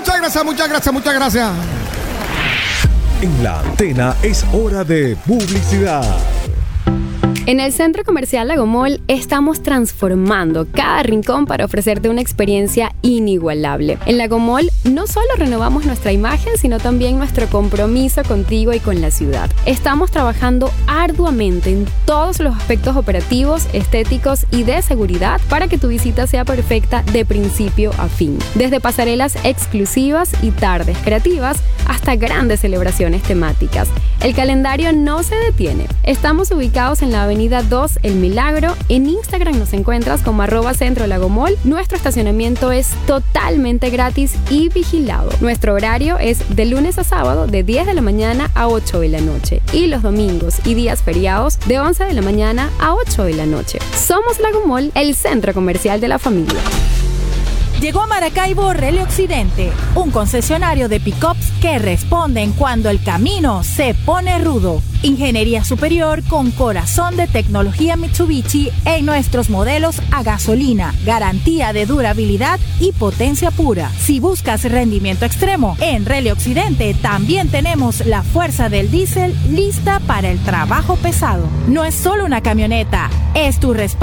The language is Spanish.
Muchas gracias, muchas gracias, muchas gracias. En la antena es hora de publicidad. En el Centro Comercial Lago Mall estamos transformando cada rincón para ofrecerte una experiencia inigualable. En Lago Mall no solo renovamos nuestra imagen, sino también nuestro compromiso contigo y con la ciudad. Estamos trabajando arduamente en todos los aspectos operativos, estéticos y de seguridad para que tu visita sea perfecta de principio a fin. Desde pasarelas exclusivas y tardes creativas hasta grandes celebraciones temáticas. El calendario no se detiene. Estamos ubicados en la Avenida 2 El Milagro. En Instagram nos encuentras como @Centro Lago Mall. Nuestro estacionamiento es totalmente gratis y vigilado. Nuestro horario es de lunes a sábado de 10 de la mañana a 8 de la noche y los domingos y días feriados de 11 de la mañana a 8 de la noche. Somos Lago Mall, el centro comercial de la familia. Llegó a Maracaibo Relio Occidente, un concesionario de pick-ups que responden cuando el camino se pone rudo. Ingeniería superior con corazón de tecnología Mitsubishi en nuestros modelos a gasolina, garantía de durabilidad y potencia pura. Si buscas rendimiento extremo, en Relio Occidente también tenemos la fuerza del diésel lista para el trabajo pesado. No es solo una camioneta, es tu respaldo